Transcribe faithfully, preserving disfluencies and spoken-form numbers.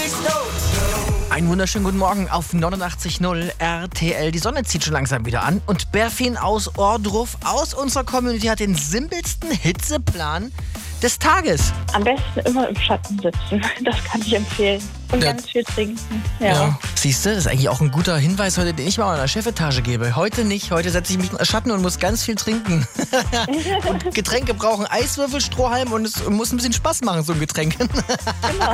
Einen wunderschönen guten Morgen auf neunundachtzig Komma null R T L. Die Sonne zieht schon langsam wieder an und Berfin aus Ohrdruf aus unserer Community hat den simpelsten Hitzeplan des Tages. Am besten immer im Schatten sitzen, das kann ich empfehlen. Und Ja. ganz viel trinken. Ja. Ja. Siehst du, das ist eigentlich auch ein guter Hinweis heute, den ich mal meiner Chefetage gebe. Heute nicht, heute setze ich mich in den Schatten und muss ganz viel trinken. Und Getränke brauchen Eiswürfel, Strohhalm und es muss ein bisschen Spaß machen, so ein Getränk. Genau.